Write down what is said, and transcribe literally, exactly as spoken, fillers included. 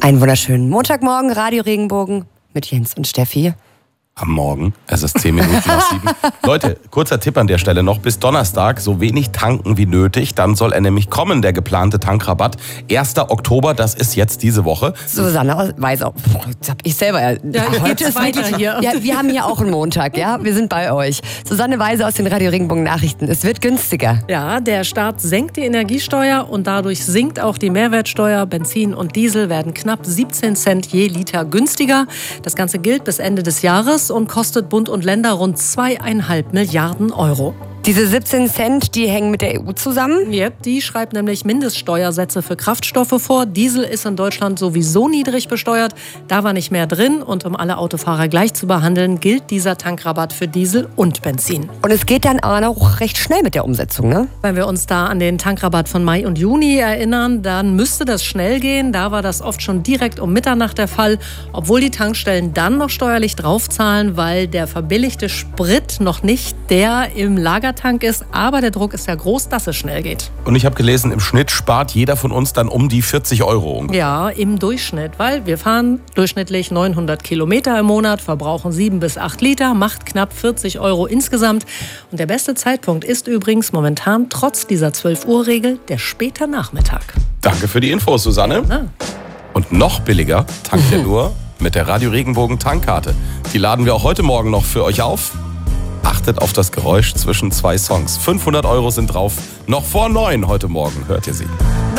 Einen wunderschönen Montagmorgen, Radio Regenbogen mit Jens und Steffi. Am Morgen, es ist zehn Minuten nach sieben. Leute, kurzer Tipp an der Stelle noch, bis Donnerstag so wenig tanken wie nötig, dann soll er nämlich kommen, der geplante Tankrabatt. erster Oktober, das ist jetzt diese Woche. Susanne weiß auch, das hab ich selber ja. Ja, geht es weiter hier. Ja, wir haben hier auch einen Montag, ja, wir sind bei euch. Susanne Weise aus den Radio Regenbogen Nachrichten, es wird günstiger. Ja, der Staat senkt die Energiesteuer und dadurch sinkt auch die Mehrwertsteuer. Benzin und Diesel werden knapp siebzehn Cent je Liter günstiger. Das Ganze gilt bis Ende des Jahres und kostet Bund und Länder rund zweieinhalb Milliarden Euro. Diese siebzehn Cent, die hängen mit der E U zusammen? Yep, die schreibt nämlich Mindeststeuersätze für Kraftstoffe vor. Diesel ist in Deutschland sowieso niedrig besteuert. Da war nicht mehr drin. Und um alle Autofahrer gleich zu behandeln, gilt dieser Tankrabatt für Diesel und Benzin. Und es geht dann aber auch recht schnell mit der Umsetzung, ne? Wenn wir uns da an den Tankrabatt von Mai und Juni erinnern, dann müsste das schnell gehen. Da war das oft schon direkt um Mitternacht der Fall. Obwohl die Tankstellen dann noch steuerlich draufzahlen, weil der verbilligte Sprit noch nicht der im Lager Tank ist, aber der Druck ist ja groß, dass es schnell geht. Und ich habe gelesen, im Schnitt spart jeder von uns dann um die vierzig Euro. Ja, im Durchschnitt, weil wir fahren durchschnittlich neunhundert Kilometer im Monat, verbrauchen sieben bis acht Liter, macht knapp vierzig Euro insgesamt. Und der beste Zeitpunkt ist übrigens momentan trotz dieser zwölf Uhr Regel der späte Nachmittag. Danke für die Infos, Susanne. Ah. Und noch billiger tankt ihr nur mit der Radio Regenbogen Tankkarte. Die laden wir auch heute Morgen noch für euch auf. Achtet auf das Geräusch zwischen zwei Songs. fünfhundert Euro sind drauf. Noch vor neun heute Morgen hört ihr sie.